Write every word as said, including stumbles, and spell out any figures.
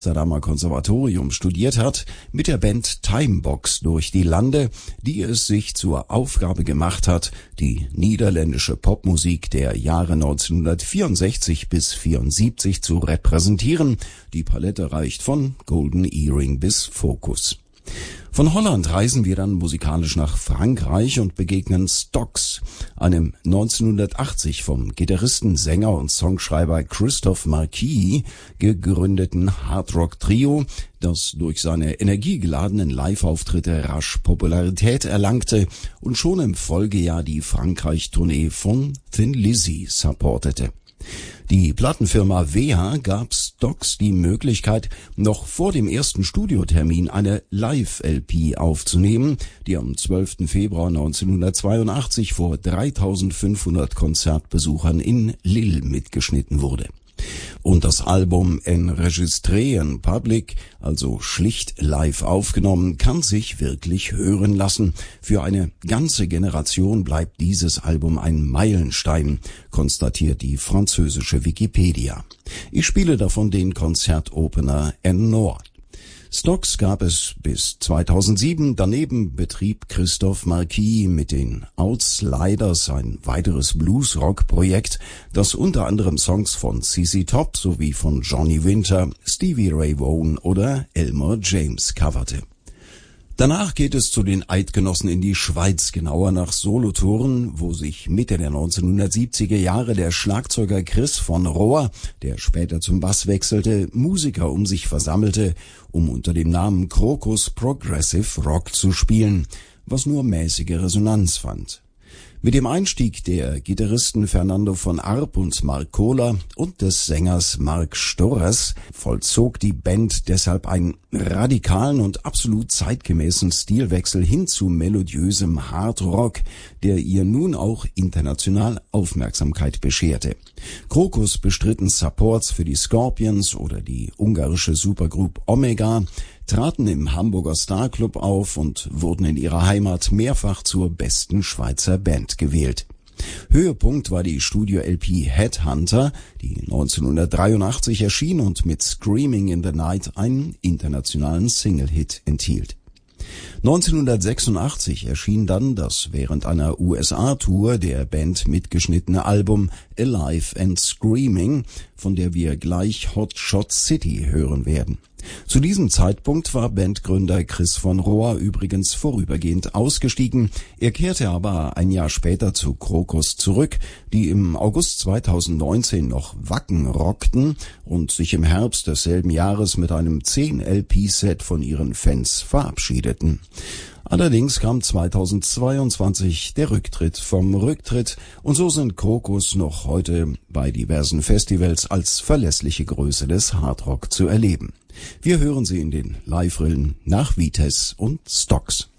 Amsterdamer Konservatorium studiert hat, mit der Band Timebox durch die Lande, die es sich zur Aufgabe gemacht hat, die niederländische Popmusik der Jahre neunzehnhundertvierundsechzig bis vierundsiebzig zu repräsentieren. Die Palette reicht von Golden Earring bis Focus. Von Holland reisen wir dann musikalisch nach Frankreich und begegnen Stox, einem neunzehnhundertachtzig vom Gitarristen, Sänger und Songschreiber Christophe Marquis gegründeten Hardrock-Trio, das durch seine energiegeladenen Live-Auftritte rasch Popularität erlangte und schon im Folgejahr die Frankreich-Tournee von Thin Lizzy supportete. Die Plattenfirma W H gab Stox die Möglichkeit, noch vor dem ersten Studiotermin eine Live-L P aufzunehmen, die am zwölften Februar neunzehnhundertzweiundachtzig vor dreitausendfünfhundert Konzertbesuchern in Lille mitgeschnitten wurde. Und das Album Enregistré en Public, also schlicht live aufgenommen, kann sich wirklich hören lassen. Für eine ganze Generation bleibt dieses Album ein Meilenstein, konstatiert die französische Wikipedia. Ich spiele davon den Konzertopener En Nord. Stox gab es bis zweitausendsieben, daneben betrieb Christophe Marquis mit den Outsliders ein weiteres Blues-Rock-Projekt, das unter anderem Songs von C C Top sowie von Johnny Winter, Stevie Ray Vaughan oder Elmore James coverte. Danach geht es zu den Eidgenossen in die Schweiz, genauer nach Solothurn, wo sich Mitte der neunzehnhundertsiebziger Jahre der Schlagzeuger Chris von Rohr, der später zum Bass wechselte, Musiker um sich versammelte, um unter dem Namen Krokus Progressive Rock zu spielen, was nur mäßige Resonanz fand. Mit dem Einstieg der Gitarristen Fernando von Arp und Mark Kohler und des Sängers Mark Storres vollzog die Band deshalb einen radikalen und absolut zeitgemäßen Stilwechsel hin zu melodiösem Hard Rock, der ihr nun auch international Aufmerksamkeit bescherte. Krokus bestritten Supports für die Scorpions oder die ungarische Supergroup Omega, traten im Hamburger Star Club auf und wurden in ihrer Heimat mehrfach zur besten Schweizer Band gewählt. Höhepunkt war die Studio-L P Headhunter, die neunzehnhundertdreiundachtzig erschien und mit Screaming in the Night einen internationalen Single-Hit enthielt. neunzehnhundertsechsundachtzig erschien dann das während einer U S A-Tour der Band mitgeschnittene Album Alive and Screaming, von der wir gleich Hot Shot City hören werden. Zu diesem Zeitpunkt war Bandgründer Chris von Rohr übrigens vorübergehend ausgestiegen. Er kehrte aber ein Jahr später zu Krokus zurück, die im August zweitausendneunzehn noch Wacken rockten und sich im Herbst desselben Jahres mit einem zehn L P-Set von ihren Fans verabschiedeten. Allerdings kam zweitausendzweiundzwanzig der Rücktritt vom Rücktritt und so sind Krokus noch heute bei diversen Festivals als verlässliche Größe des Hardrock zu erleben. Wir hören sie in den Live-Rillen nach Vites und Stox.